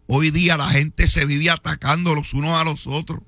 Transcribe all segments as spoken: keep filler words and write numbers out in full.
Hoy día la gente se vive atacando los unos a los otros.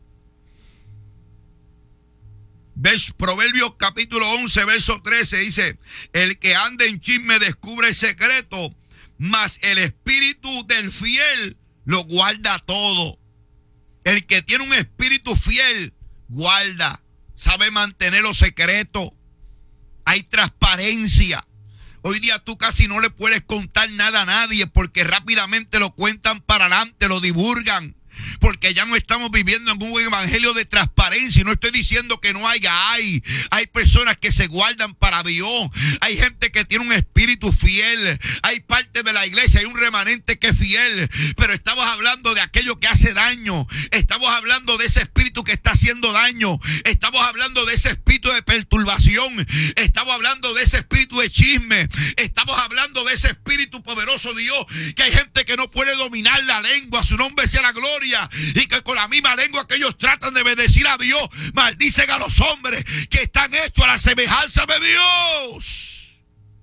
¿Ves? Proverbios capítulo once, verso trece dice: el que anda en chisme descubre el secreto, mas el espíritu del fiel lo guarda todo. El que tiene un espíritu fiel guarda, sabe mantener los secretos. Hay transparencia. Hoy día tú casi no le puedes contar nada a nadie porque rápidamente lo cuentan para adelante, lo divulgan. Porque ya no estamos viviendo en un evangelio de transparencia. Y no estoy diciendo que no haya, hay. Hay personas que se guardan para Dios. Hay gente que tiene un espíritu fiel. Hay parte de la iglesia, hay un remanente que es fiel. Pero estamos hablando de aquello que hace daño. Estamos hablando de ese espíritu que está haciendo daño. Estamos hablando de ese espíritu de perturbación. Estamos hablando de ese espíritu de chisme. Estamos hablando de ese espíritu poderoso, Dios. Que hay gente que no puede dominar la lengua. Su nombre sea la gloria. Y que con la misma lengua que ellos tratan de bendecir a Dios, maldicen a los hombres que están hechos a la semejanza de Dios.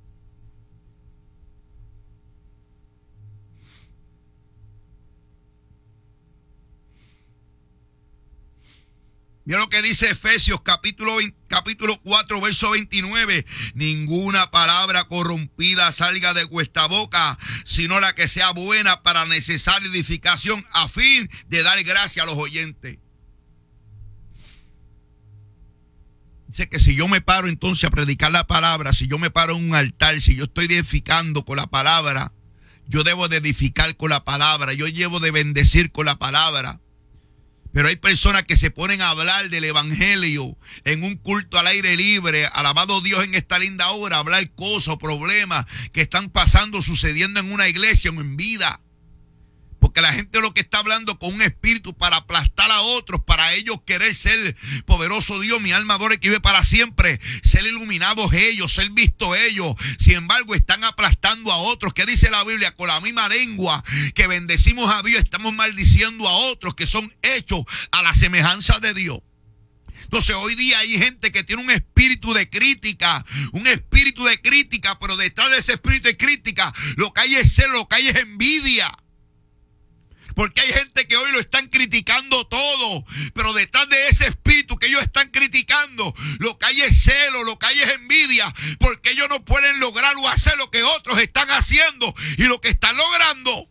Mira lo que dice Efesios capítulo, veinte, capítulo cuatro, verso veintinueve. Ninguna palabra corrompida salga de vuestra boca, sino la que sea buena para necesaria edificación, a fin de dar gracia a los oyentes. Dice que si yo me paro entonces a predicar la palabra, si yo me paro en un altar, si yo estoy edificando con la palabra, yo debo de edificar con la palabra, yo debo de bendecir con la palabra. Pero hay personas que se ponen a hablar del evangelio en un culto al aire libre, alabado Dios en esta linda hora, hablar cosas o problemas que están pasando, sucediendo en una iglesia o en vida. Porque la gente lo que está hablando con un espíritu para aplastar a otros, para ellos querer ser poderoso Dios, mi alma adora que vive para siempre, ser iluminados ellos, ser vistos ellos. Sin embargo, están aplastando a otros. ¿Qué dice la Biblia? Con la misma lengua que bendecimos a Dios, estamos maldiciendo a otros que son hechos a la semejanza de Dios. Entonces hoy día hay gente que tiene un espíritu de crítica, un espíritu de crítica, pero detrás de ese espíritu de crítica lo que hay es celo, lo que hay es envidia. Porque hay gente que hoy lo están criticando todo, pero detrás de ese espíritu que ellos están criticando, lo que hay es celo, lo que hay es envidia, porque ellos no pueden lograr o hacer lo que otros están haciendo y lo que están logrando.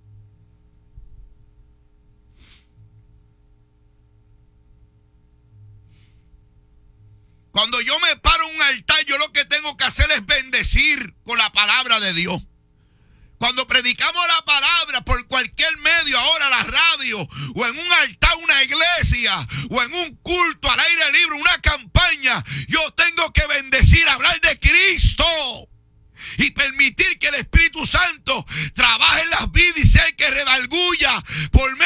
Cuando yo me paro en un altar, yo lo que tengo que hacer es bendecir con la palabra de Dios. Cuando predicamos la palabra por cualquier medio, ahora la radio, o en un altar, una iglesia, o en un culto al aire libre, una campaña, yo tengo que bendecir, hablar de Cristo y permitir que el Espíritu Santo trabaje en las vidas y sea el que redarguya por